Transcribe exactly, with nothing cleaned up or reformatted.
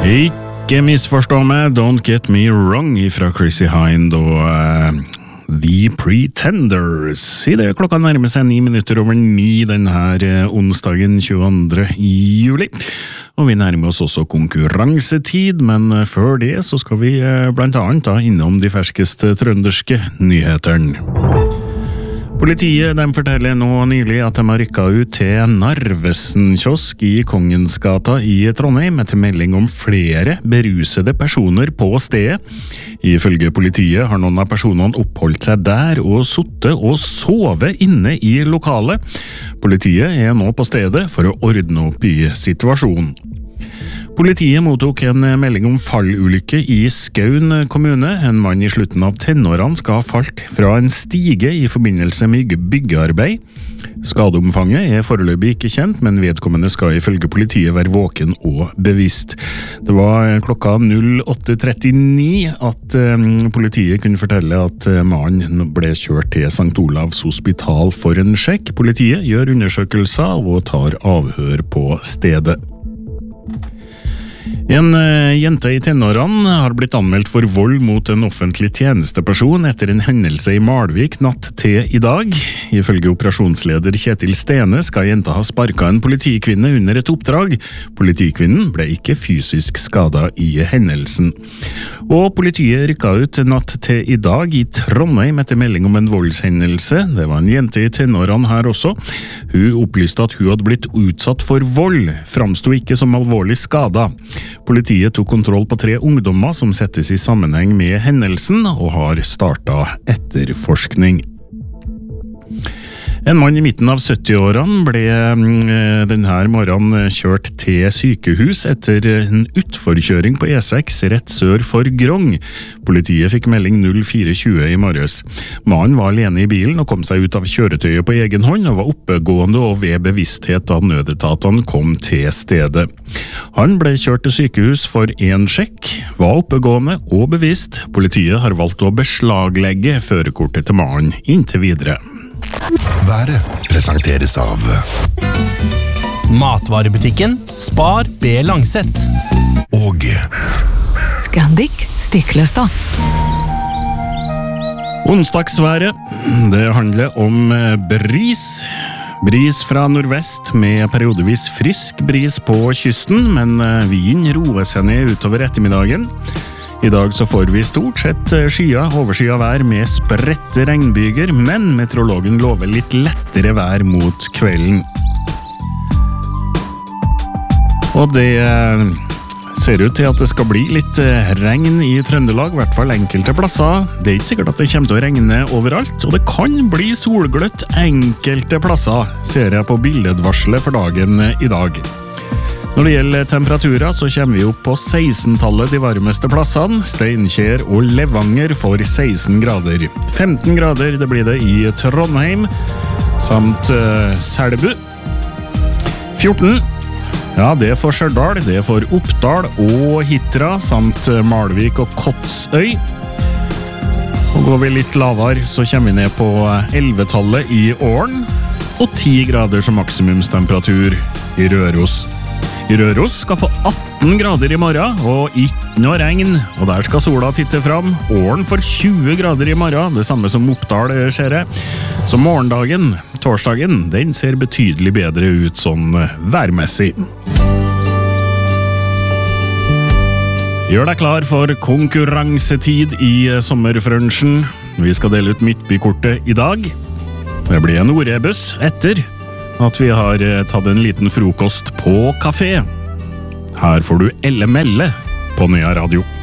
Ikke misforstå meg, Don't Get Me Wrong fra Chrissy Hind og uh, The Pretenders. I det klokka nærmer seg ni minutter over ni denne uh, onsdagen tjueandre juli. Og vi nærmer oss også konkurransetid, men uh, før det så skal vi uh, blant annet da innom de ferskeste trønderske nyhetene. Politiet de forteller nå nylig at de har rykket ut til Narvesen-kiosk i Kongensgata i Trondheim etter melding om flere berusede personer på stedet. Ifølge politiet har noen av personene oppholdt seg der og suttet og sovet inne i lokalet. Politiet er nå på stedet for å ordne opp i situasjonen. Politiet mottok en melding om fallulykke i Skaun kommune. En mann i slutten av tenårene skal ha falt fra en stige i forbindelse med byggearbeid. Skadeomfanget er foreløpig ikke kjent, men vedkommende skal ifølge politiet være våken og bevisst. Det var klokka åtte trettini at um, politiet kunne fortelle at mannen ble kjørt til Sankt Olavs hospital for en sjekk. Politiet gjør undersøkelser og tar avhør på stedet. En uh, jente i tenårene har blitt anmeldt for vold mot en offentlig tjenesteperson etter en hendelse i Malvik natt til i dag. Ifølge operasjonsleder Kjetil Stene skal jenta ha sparket en politikvinne under et oppdrag. Politikvinnen ble ikke fysisk skadet i hendelsen. Og politiet rykket ut natt til i dag i Trondheim etter melding om en voldshendelse. Det var en jente i tenårene her også. Hun opplyste at hun hadde blitt utsatt for vold, framstod ikke som alvorlig skadet. Politiet tok kontroll på tre ungdommer som settes i sammenheng med hendelsen og har startet etterforskning. En mann i midten av sytti-årene ble denne morgenen kjørt til sykehus etter en utforkjøring på E seks rett sør for Grong. Politiet fikk melding fire tjue i morges. Mannen var alene i bilen og kom seg ut av kjøretøyet på egen hånd og var oppegående og ved bevissthet da nødetatene kom til stedet. Han ble kjørt til sykehus for en sjekk, var oppegående og bevisst. Politiet har valgt å beslaglegge førerkortet til mannen inntil videre. Været presenteres av Matvarebutikken Spar B. Langset og Scandic Stiklestad. Onsdagsværet, det handler om bris. Bris fra nordvest med periodevis frisk bris på kysten, men vinden roer seg ned utover ettermiddagen. I dag så får vi stort sett skyer, overskyet vær med spredte regnbyger, men meteorologen lover litt lettere vær mot kvelden. Og det ser ut til at det skal bli litt regn i Trøndelag, i hvert fall enkelte plasser. Det er ikke sikkert at det kommer til å regne overalt, og det kan bli solgløtt enkelte plasser, ser jeg på billedvarselet for dagen i dag. Når det gjelder temperaturer, så kommer vi opp på seksten-tallet de varmeste plassene. Steinkjer og Levanger får seksten grader. femten grader det blir det i Trondheim, samt uh, Selbu. fjorten, ja det er for Stjørdal, det er for Oppdal og Hitra, samt Malvik og Kotsøy. Og går vi litt lavere, så kommer vi ned på elleve-tallet i Åren, og ti grader som maksimumstemperatur i Røros. I Røros skal få atten grader i morgen, og ikke noe regn, og der skal sola titte fram. Åren får tjue grader i morgen, det samme som Oppdal ser jeg. Så morgendagen, torsdagen, den ser betydelig bedre ut sånn værmessig. Gjør deg klar for konkurransetid i sommerfrønsjen. Vi skal dele ut Midtbykortet i dag. Det blir en ordrebuss etter at vi har tatt en liten frokost på kafé. Her får du Elle Melle på Nea Radio.